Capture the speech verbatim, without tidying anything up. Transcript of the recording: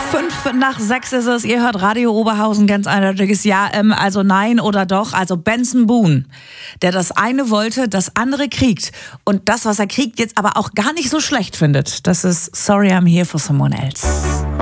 Fünf nach sechs ist es. Ihr hört Radio Oberhausen, ganz eindeutiges Ja. Ähm, also nein oder doch. Also Benson Boone, der das eine wollte, das andere kriegt. Und das, was er kriegt, jetzt aber auch gar nicht so schlecht findet. Das ist Sorry I'm Here for Someone Else.